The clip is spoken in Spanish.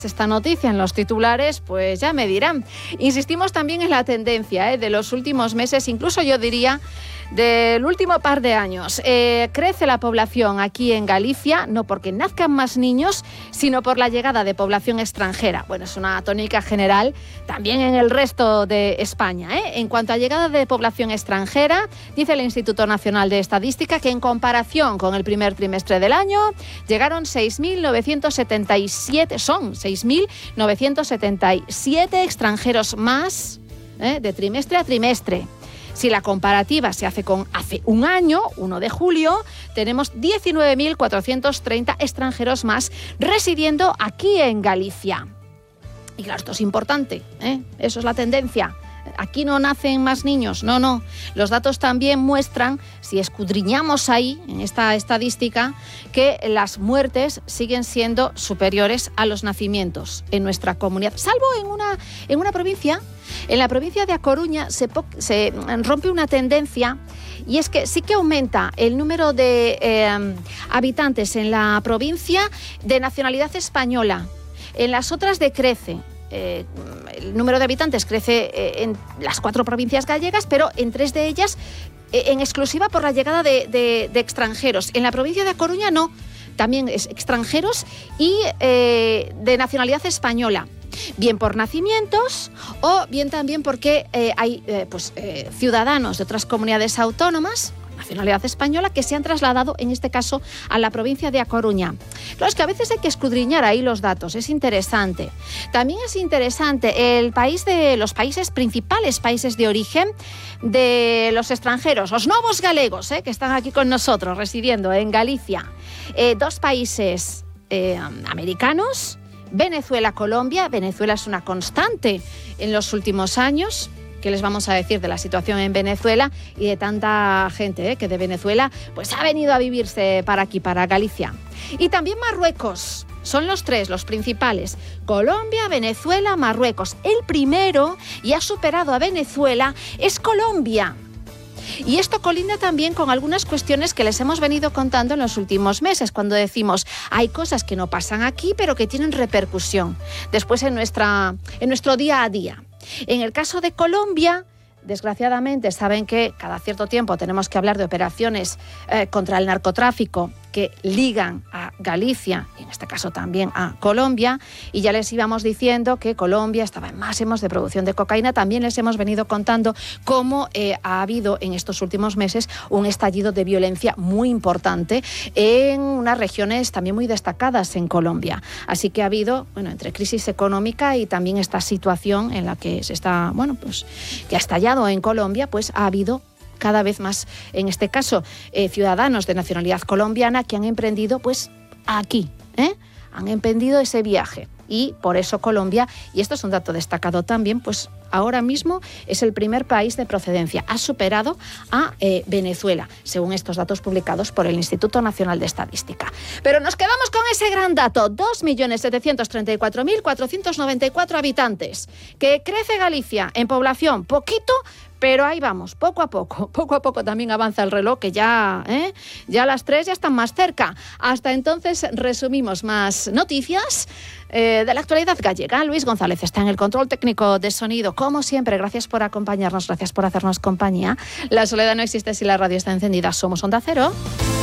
Esta noticia en los titulares, pues ya me dirán. Insistimos también en la tendencia de los últimos meses, incluso yo diría del último par de años. Crece la población aquí en Galicia, no porque nazcan más niños, sino por la llegada de población extranjera. Bueno, es una tónica general también en el resto de España. En cuanto a llegada de población extranjera, dice el Instituto Nacional de Estadística que en comparación con el primer trimestre del año, llegaron 6.977 extranjeros más de trimestre a trimestre. Si la comparativa se hace con hace un año, 1 de julio, tenemos 19.430 extranjeros más residiendo aquí en Galicia. Y claro, esto es importante, eso es la tendencia. Aquí no nacen más niños, no. Los datos también muestran, si escudriñamos ahí, en esta estadística, que las muertes siguen siendo superiores a los nacimientos en nuestra comunidad, salvo en una provincia. En la provincia de A Coruña se rompe una tendencia, y es que sí que aumenta el número de habitantes en la provincia de nacionalidad española. En las otras decrece. El número de habitantes crece en las 4 provincias gallegas, pero en 3 de ellas en exclusiva por la llegada de extranjeros. En la provincia de A Coruña no, también es extranjeros y de nacionalidad española. Bien por nacimientos o bien también porque hay ciudadanos de otras comunidades autónomas, nacionalidad española, que se han trasladado, en este caso, a la provincia de A Coruña. Claro, es que a veces hay que escudriñar ahí los datos, es interesante. También es interesante los principales países de origen de los extranjeros, los novos galegos, que están aquí con nosotros, residiendo en Galicia. 2 países americanos, Venezuela, Colombia. Venezuela es una constante en los últimos años. ¿Qué les vamos a decir de la situación en Venezuela y de tanta gente que de Venezuela pues ha venido a vivirse para aquí, para Galicia? Y también Marruecos. Son los 3, los principales. Colombia, Venezuela, Marruecos. El primero, y ha superado a Venezuela, es Colombia. Y esto colinda también con algunas cuestiones que les hemos venido contando en los últimos meses, cuando decimos hay cosas que no pasan aquí, pero que tienen repercusión después en nuestro día a día. En el caso de Colombia, desgraciadamente, saben que cada cierto tiempo tenemos que hablar de operaciones contra el narcotráfico que ligan a Galicia, y en este caso también a Colombia, y ya les íbamos diciendo que Colombia estaba en máximos de producción de cocaína. También les hemos venido contando cómo ha habido en estos últimos meses un estallido de violencia muy importante en unas regiones también muy destacadas en Colombia. Así que ha habido, entre crisis económica y también esta situación en la que que ha estallado en Colombia, pues ha habido cada vez más, en este caso, ciudadanos de nacionalidad colombiana que han emprendido aquí, han emprendido ese viaje. Y por eso Colombia, y esto es un dato destacado también, pues ahora mismo es el primer país de procedencia. Ha superado a Venezuela, según estos datos publicados por el Instituto Nacional de Estadística. Pero nos quedamos con ese gran dato, 2.734.494 habitantes. Que crece Galicia en población, poquito, pero ahí vamos, poco a poco también avanza el reloj, que ya las 3 ya están más cerca. Hasta entonces resumimos más noticias de la actualidad gallega. Luis González está en el control técnico de sonido. Como siempre, gracias por acompañarnos, gracias por hacernos compañía. La soledad no existe si la radio está encendida. Somos Onda Cero.